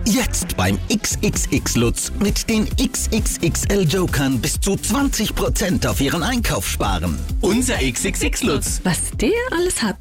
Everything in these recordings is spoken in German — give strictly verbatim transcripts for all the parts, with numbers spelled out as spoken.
Jetzt beim X X X Lutz mit den X X X L Jokern bis zu zwanzig Prozent auf Ihren Einkauf sparen. Unser X X X Lutz. Was der alles hat.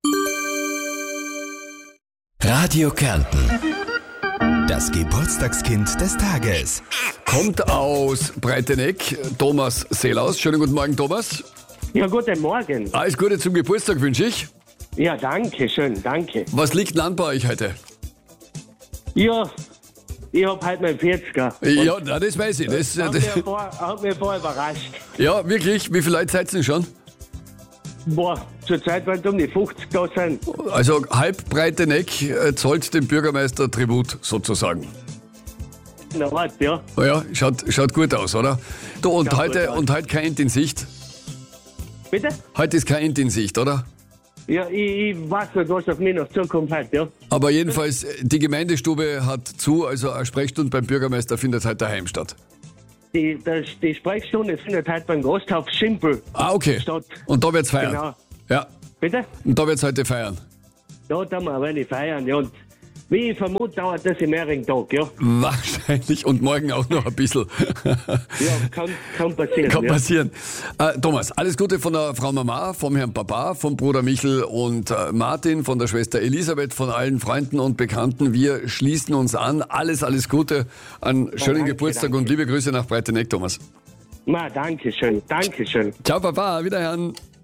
Radio Kärnten. Das Geburtstagskind des Tages. Kommt aus Breiteneck, Thomas Seelaus. Schönen guten Morgen, Thomas. Ja, guten Morgen. Alles Gute zum Geburtstag wünsche ich. Ja, danke schön, danke. Was liegt denn an bei euch heute? Ja, ich hab heute meinen vierziger. Ja, na, das weiß ich. Das, Hat das, mich voll, hat mich voll überrascht. ja, wirklich? Wie viele Leute seid ihr denn schon? Boah, zur Zeit waren es um die fünfzig da sein. Also halb Breiteneck äh, zollt dem Bürgermeister Tribut sozusagen. Na, warte, ja. Oh ja, schaut, schaut gut aus, oder? Du, und, Schaut heute, gut aus. und heute kein End in Sicht? Bitte? Heute ist kein End in Sicht, oder? Ja, ich, ich weiß nicht, was auf mich noch zukommt heute, ja. Aber jedenfalls, die Gemeindestube hat zu, also eine Sprechstunde beim Bürgermeister findet heute daheim statt. Die, das, die Sprechstunde findet heute beim Gasthaus Schimpel Ah, okay. statt. Und da wird's feiern? Genau. Ja, Bitte? und da wird's heute feiern? Da tun wir eine feiern, ja. Und wie ich vermute, dauert das im mehreren Tag, ja. Wahrscheinlich und morgen auch noch ein bisschen. Ja, kann, kann passieren. Kann ja. passieren. Äh, Thomas, alles Gute von der Frau Mama, vom Herrn Papa, vom Bruder Michel und äh, Martin, von der Schwester Elisabeth, von allen Freunden und Bekannten. Wir schließen uns an. Alles, alles Gute. Einen schönen danke, Geburtstag danke. und liebe Grüße nach Breiteneck, Thomas. Ma, danke schön, danke schön. Ciao, Papa. Wiederhören.